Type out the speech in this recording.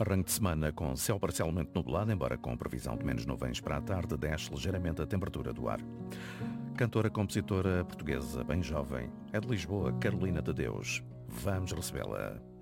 Arranque de semana com céu parcialmente nublado, embora com previsão de menos nuvens para a tarde, desce ligeiramente a temperatura do ar. Cantora, compositora portuguesa, bem jovem, é de Lisboa, Carolina de Deus. Vamos recebê-la.